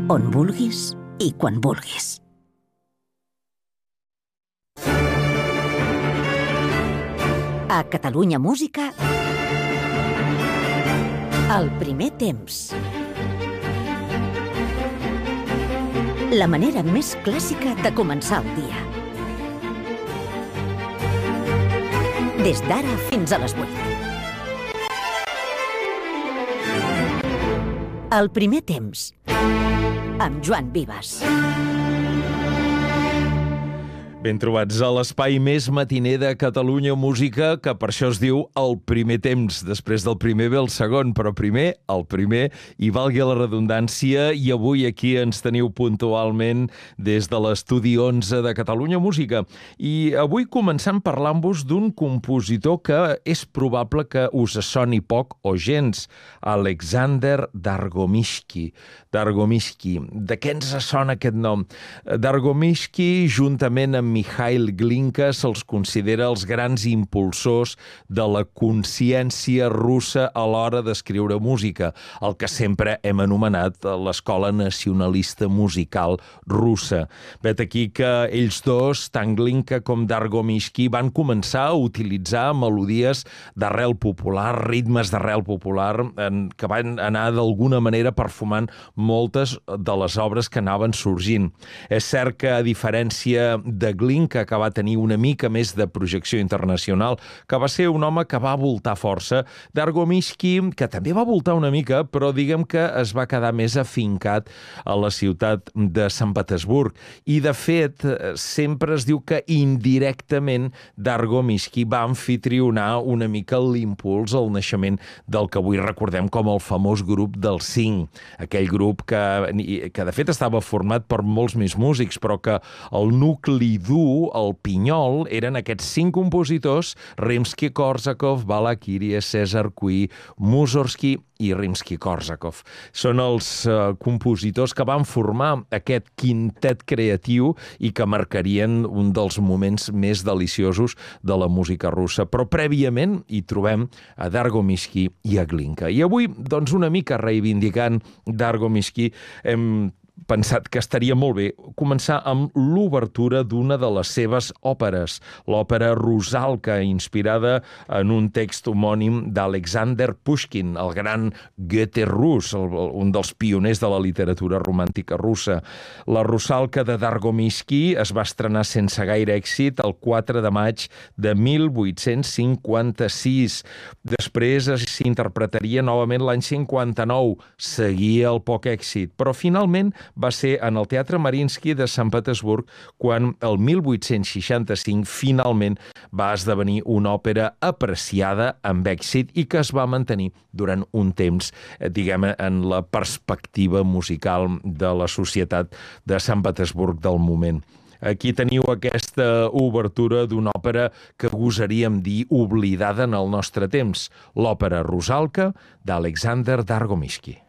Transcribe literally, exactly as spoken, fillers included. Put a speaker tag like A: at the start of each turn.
A: on vulguis i quan vulguis. A Catalunya Música, El primer temps. La manera més clàssica de començar el dia. Des d'ara fins a les vuit. El primer temps, amb Joan Vives.
B: Ben trobats a l'espai més matiner de Catalunya Música, que per això es diu El primer temps. Després del primer ve el segon, però primer el primer, i valgui la redundància, i avui aquí ens teniu puntualment des de l'estudi onze de Catalunya Música. I avui començant parlant-vos d'un compositor que és probable que us soni poc o gens, Alexander Dargomishky. Dargomishky. De què ens sona aquest nom? Dargomishky, juntament amb Mikhail Glinka, se'ls considera els grans impulsors de la consciència russa a l'hora d'escriure música, el que sempre hem anomenat l'escola nacionalista musical russa. Vet aquí que ells dos, tant Glinka com Dargomishky, van començar a utilitzar melodies d'arrel popular, ritmes d'arrel popular, que van anar d'alguna manera perfumant moltes de les obres que anaven sorgint. És cert que, a diferència de Glinka, que va tenir una mica més de projecció internacional, que va ser un home que va voltar força, Dargomishky, que també va voltar una mica, però diguem que es va quedar més afincat a la ciutat de Sant Petersburg. I, de fet, sempre es diu que indirectament Dargomishky va anfitrionar una mica l'impuls al naixement del que avui recordem com el famós grup dels cinc. Aquell grup que, que de fet estava format per molts més músics, però que el nucli dur, el pinyol, eren aquests cinc compositors: Rimsky-Korsakov, Balakirie, César Cui, Mussorgsky i Rimsky-Korsakov. Són els uh, compositors que van formar aquest quintet creatiu i que marcarien un dels moments més deliciosos de la música russa. Però prèviament hi trobem a Dargomishky i a Glinka. I avui, doncs, una mica reivindicant Dargomishky, hem pensat que estaria molt bé començar amb l'obertura d'una de les seves òperes, l'òpera Rusalka, inspirada en un text homònim d'Alexander Pushkin, el gran Goethe rus, el, un dels pioners de la literatura romàntica russa. La Rusalka de Dargomishky es va estrenar sense gaire èxit el quatre de maig de mil vuit-cents cinquanta-sis. Després s'interpretaria novament l'any cinquanta-nou. Seguia el poc èxit, però finalment va ser en el Teatre Mariinsky de Sant Petersburg quan el mil vuit-cents seixanta-cinc finalment va esdevenir una òpera apreciada amb èxit i que es va mantenir durant un temps, diguem, en la perspectiva musical de la societat de Sant Petersburg del moment. Aquí teniu aquesta obertura d'una òpera que gosaríem dir oblidada en el nostre temps, l'òpera Rusalka d'Alexander Dargomishky.